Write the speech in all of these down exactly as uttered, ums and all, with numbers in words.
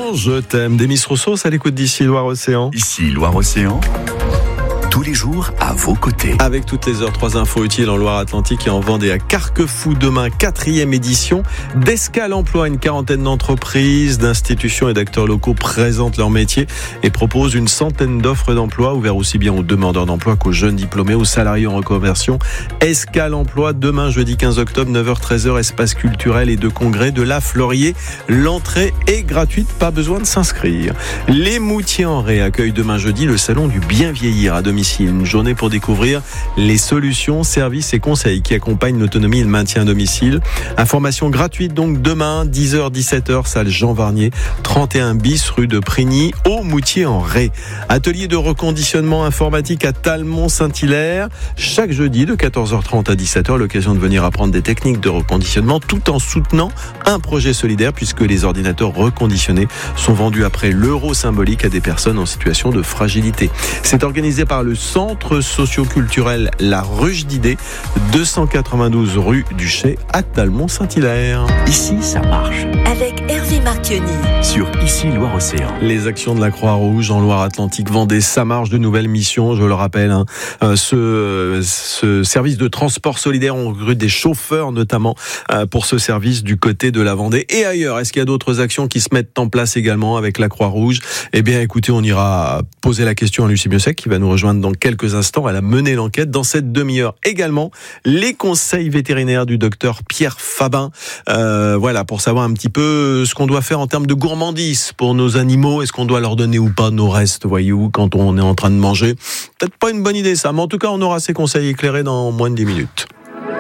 Quand je t'aime, Demis Roussos à l'écoute d'Ici Loire-Océan. Ici Loire-Océan, tous les jours à vos côtés. Avec toutes les heures, trois infos utiles en Loire-Atlantique et en Vendée à Carquefou. Demain, quatrième édition d'Escale Emploi. Une quarantaine d'entreprises, d'institutions et d'acteurs locaux présentent leur métier et proposent une centaine d'offres d'emploi ouvertes aussi bien aux demandeurs d'emploi qu'aux jeunes diplômés, aux salariés en reconversion. Escale Emploi, demain, jeudi quinze octobre, neuf heures treize heures, espace culturel et de congrès de la Fleurier. L'entrée est gratuite, pas besoin de s'inscrire. Les Moutiers-en-Ré accueillent demain jeudi le salon du bien vieillir à domicile. Une journée pour découvrir les solutions, services et conseils qui accompagnent l'autonomie et le maintien à domicile. Information gratuite donc demain, dix heures dix-sept heures, salle Jean Varnier, trente et un bis rue de Prigny, au Moutiers-en-Ré. Atelier de reconditionnement informatique à Talmont-Saint-Hilaire. Chaque jeudi de quatorze heures trente à dix-sept heures, l'occasion de venir apprendre des techniques de reconditionnement tout en soutenant un projet solidaire puisque les ordinateurs reconditionnés sont vendus après l'euro symbolique à des personnes en situation de fragilité. C'est organisé par le centre socio-culturel La Ruche d'Idées, deux cent quatre-vingt-douze rue du Chai à Talmont-Saint-Hilaire. Ici, ça marche. Avec Hervé Marchioni. Sur Ici Loire-Océan. Les actions de la Croix-Rouge en Loire-Atlantique, Vendée, ça marche, de nouvelles missions, je le rappelle. Hein. Euh, ce, ce service de transport solidaire, on recrute des chauffeurs notamment euh, pour ce service du côté de la Vendée et ailleurs. Est-ce qu'il y a d'autres actions qui se mettent en place également avec la Croix-Rouge ? Eh bien, écoutez, on ira poser la question à Lucie Biosec qui va nous rejoindre dans quelques instants. Elle a mené l'enquête. Dans cette demi-heure également, les conseils vétérinaires du docteur Pierre Fabin. Euh, voilà, pour savoir un petit peu ce qu'on doit faire en termes de gourmandise pour nos animaux. Est-ce qu'on doit leur donner ou pas nos restes, voyez-vous, quand on est en train de manger ? Peut-être pas une bonne idée ça, mais en tout cas, on aura ces conseils éclairés dans moins de dix minutes.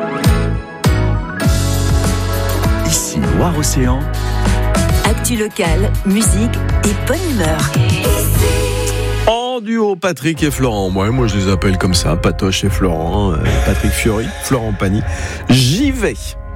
Ici Loire-Océan. Actu locale, musique et bonne humeur. En duo, Patrick et Florent. Ouais, moi, je les appelle comme ça, Patoche et Florent. Euh, Patrick Fiori, Florent Pagny. J'y vais.